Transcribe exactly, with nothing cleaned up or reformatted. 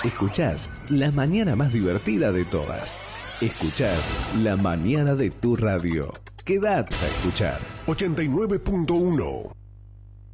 Escuchás la mañana más divertida de todas. Escuchás la mañana de tu radio. Quédate a escuchar. ochenta y nueve punto uno